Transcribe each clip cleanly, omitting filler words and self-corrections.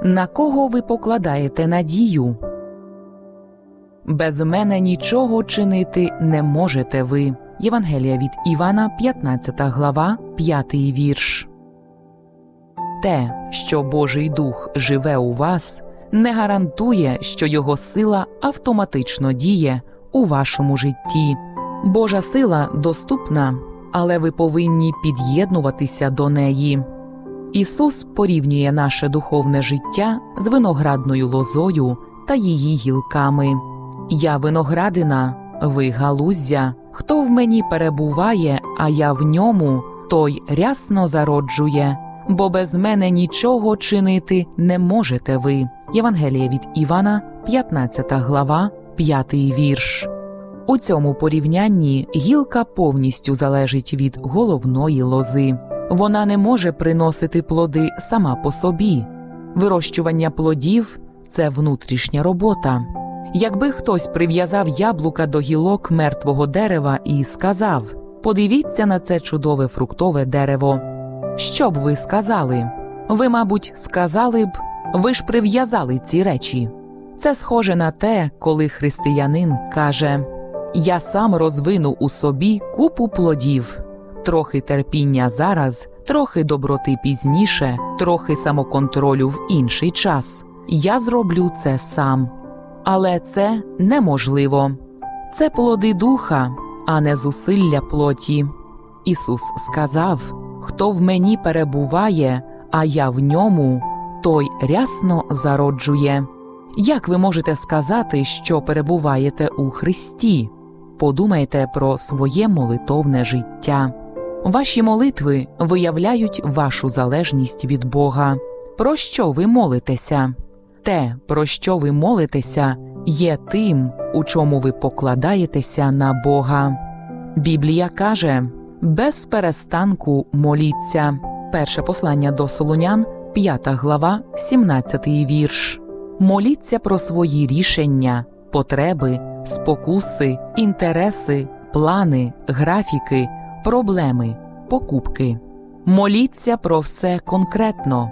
На кого ви покладаєте надію? Без мене нічого чинити не можете ви. Євангелія від Івана, 15 глава, 5 вірш. Те, що Божий Дух живе у вас, не гарантує, що Його сила автоматично діє у вашому житті. Божа сила доступна, але ви повинні під'єднуватися до неї. Ісус порівнює наше духовне життя з виноградною лозою та її гілками. «Я виноградина, ви галуздя. Хто в мені перебуває, а я в ньому, той рясно зароджує, бо без мене нічого чинити не можете ви». Євангелія від Івана, 15 глава, 5 вірш. У цьому порівнянні гілка повністю залежить від головної лози. Вона не може приносити плоди сама по собі. Вирощування плодів – це внутрішня робота. Якби хтось прив'язав яблука до гілок мертвого дерева і сказав: «Подивіться на це чудове фруктове дерево», що б ви сказали? Ви, мабуть, сказали б: «Ви ж прив'язали ці речі». Це схоже на те, коли християнин каже: «Я сам розвину у собі купу плодів. Трохи терпіння зараз, трохи доброти пізніше, трохи самоконтролю в інший час. Я зроблю це сам». Але це неможливо. Це плоди духа, а не зусилля плоті. Ісус сказав: «Хто в мені перебуває, а я в ньому, той рясно зароджує». Як ви можете сказати, що перебуваєте у Христі? Подумайте про своє молитовне життя. Ваші молитви виявляють вашу залежність від Бога. Про що ви молитеся? Те, про що ви молитеся, є тим, у чому ви покладаєтеся на Бога. Біблія каже: «Без перестанку моліться». Перше послання до Солунян, 5 глава, 17 вірш. Моліться про свої рішення, потреби, спокуси, інтереси, плани, графіки, проблеми, покупки. Моліться про все конкретно.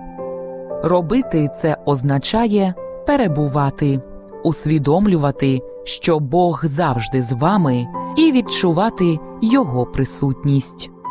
Робити це означає перебувати, усвідомлювати, що Бог завжди з вами, і відчувати Його присутність.